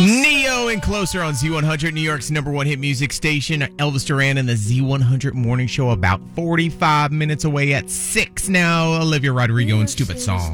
Neo and Closer on Z100, New York's number one hit music station. Elvis Duran and the Z100 Morning Show about 45 minutes away at 6 now. Olivia Rodrigo and Stupid Song.